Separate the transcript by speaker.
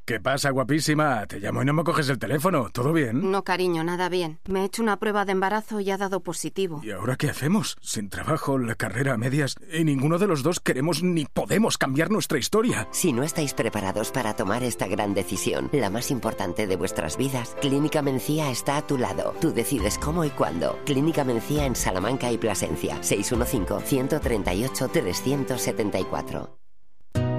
Speaker 1: ¿Qué pasa, guapísima? Te llamo y no me coges el teléfono. ¿Todo bien?
Speaker 2: No, cariño, nada bien. Me he hecho una prueba de embarazo y ha dado positivo.
Speaker 1: ¿Y ahora qué hacemos? Sin trabajo, la carrera a medias, y ninguno de los dos queremos ni podemos cambiar nuestra historia.
Speaker 3: Si no estáis preparados para tomar esta gran decisión, la más importante de vuestras vidas, Clínica Mencía está a tu lado. Tú decides cómo y cuándo. Clínica Mencía en Salamanca y Plasencia. 615-138-374.